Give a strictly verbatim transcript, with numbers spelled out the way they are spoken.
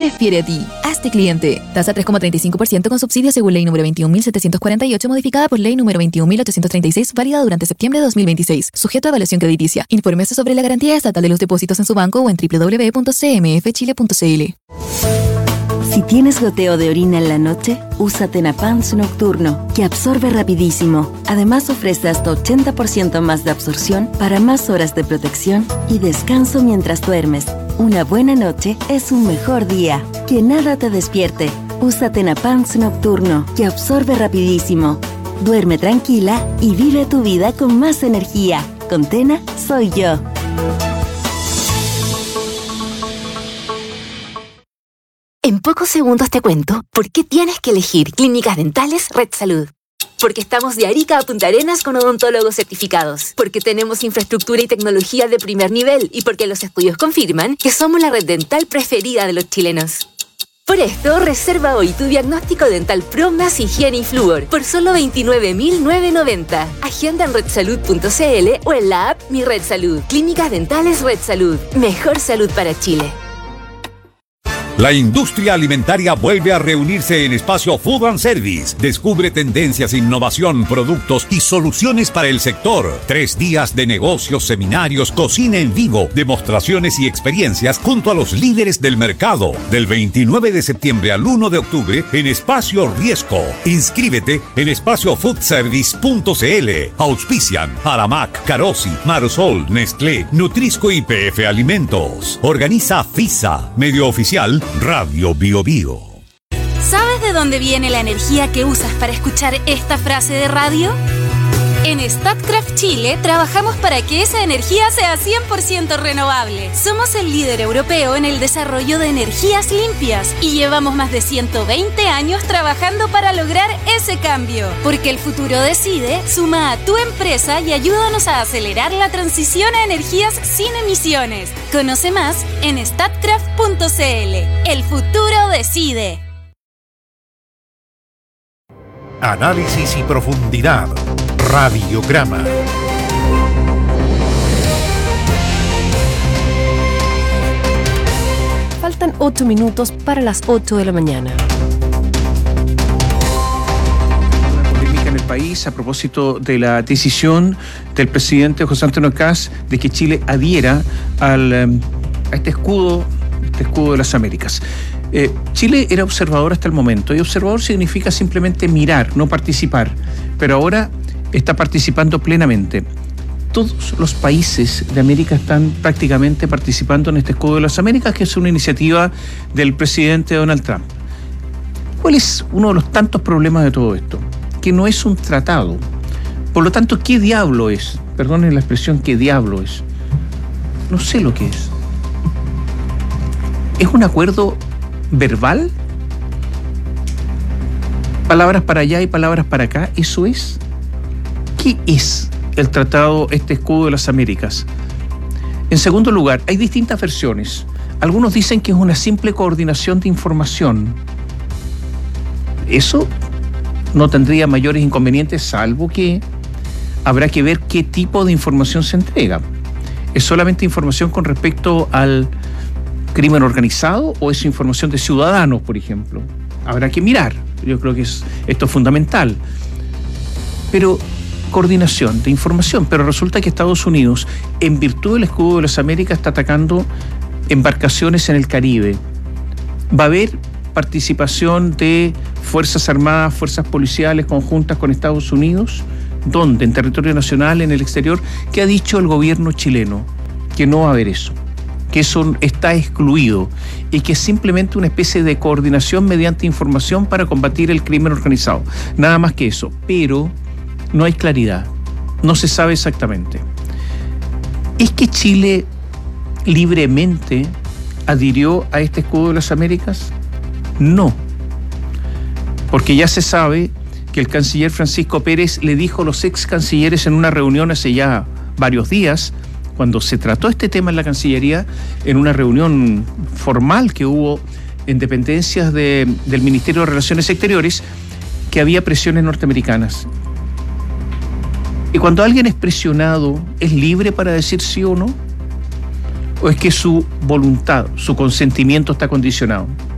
prefiere a ti. Hazte cliente. Tasa tres coma treinta y cinco por ciento con subsidio según ley número veintiún mil setecientos cuarenta y ocho modificada por ley número veintiún mil ochocientos treinta y seis válida durante septiembre de dos mil veintiséis. Sujeto a evaluación crediticia. Infórmese sobre la garantía estatal de los depósitos en su banco o en doble u doble u doble u punto c m f chile punto c l. Si tienes goteo de orina en la noche, usa Tenapans Nocturno, que absorbe rapidísimo. Además ofrece hasta ochenta por ciento más de absorción para más horas de protección y descanso mientras duermes. Una buena noche es un mejor día. Que nada te despierte. Usa Tenapans Nocturno, que absorbe rapidísimo. Duerme tranquila y vive tu vida con más energía. Con Tena, soy yo. En pocos segundos te cuento por qué tienes que elegir Clínicas Dentales Red Salud. Porque estamos de Arica a Punta Arenas con odontólogos certificados. Porque tenemos infraestructura y tecnología de primer nivel. Y porque los estudios confirman que somos la red dental preferida de los chilenos. Por esto, reserva hoy tu diagnóstico dental Pro más higiene y flúor por solo veintinueve mil novecientos noventa. Agenda en red salud punto c l o en la app Mi Red Salud. Clínicas Dentales Red Salud. Mejor salud para Chile. La industria alimentaria vuelve a reunirse en Espacio Food and Service. Descubre tendencias, innovación, productos y soluciones para el sector. Tres días de negocios, seminarios, cocina en vivo, demostraciones y experiencias junto a los líderes del mercado. Del veintinueve de septiembre al uno de octubre en Espacio Riesco. Inscríbete en espacio food service punto c l. Auspician Aramac, Carosi, Marsol, Nestlé, Nutrisco y P F Alimentos. Organiza FISA, medio oficial Radio Bio Bio. ¿Sabes de dónde viene la energía que usas para escuchar esta frase de radio? En Statkraft Chile trabajamos para que esa energía sea cien por ciento renovable. Somos el líder europeo en el desarrollo de energías limpias y llevamos más de ciento veinte años trabajando para lograr ese cambio. Porque el futuro decide, suma a tu empresa y ayúdanos a acelerar la transición a energías sin emisiones. Conoce más en statkraft punto c l. El futuro decide. Análisis y profundidad. Radiograma. Faltan ocho minutos para las ocho de la mañana. Una polémica en el país a propósito de la decisión del presidente José Antonio Kast de que Chile adhiera al, a este escudo, este escudo de las Américas. Eh, Chile era observador hasta el momento, y observador significa simplemente mirar, no participar, pero ahora está participando plenamente. Todos los países de América están prácticamente participando en este escudo de las Américas, que es una iniciativa del presidente Donald Trump. ¿Cuál es uno de los tantos problemas de todo esto? Que no es un tratado. Por lo tanto, ¿qué diablo es? Perdonen la expresión, ¿qué diablo es? No sé lo que es. ¿Es un acuerdo verbal? Palabras para allá y palabras para acá, ¿eso es? ¿Qué es el tratado, este escudo de las Américas? En segundo lugar, hay distintas versiones. Algunos dicen que es una simple coordinación de información. Eso no tendría mayores inconvenientes, salvo que habrá que ver qué tipo de información se entrega. ¿Es solamente información con respecto al crimen organizado o es información de ciudadanos, por ejemplo? Habrá que mirar. Yo creo que es, esto es fundamental. Pero coordinación de información, pero resulta que Estados Unidos, en virtud del escudo de las Américas, está atacando embarcaciones en el Caribe. Va a haber participación de Fuerzas Armadas, Fuerzas Policiales conjuntas con Estados Unidos. ¿Dónde? En territorio nacional, en el exterior. ¿Qué ha dicho el gobierno chileno? Que no va a haber eso, que eso está excluido y que es simplemente una especie de coordinación mediante información para combatir el crimen organizado. Nada más que eso, pero no hay claridad, no se sabe exactamente. ¿Es que Chile libremente adhirió a este escudo de las Américas? No, porque ya se sabe que el canciller Francisco Pérez le dijo a los ex cancilleres en una reunión hace ya varios días, cuando se trató este tema en la Cancillería, en una reunión formal que hubo en dependencias de, del Ministerio de Relaciones Exteriores, que había presiones norteamericanas. Y cuando alguien es presionado, ¿es libre para decir sí o no? ¿O es que su voluntad, su consentimiento está condicionado?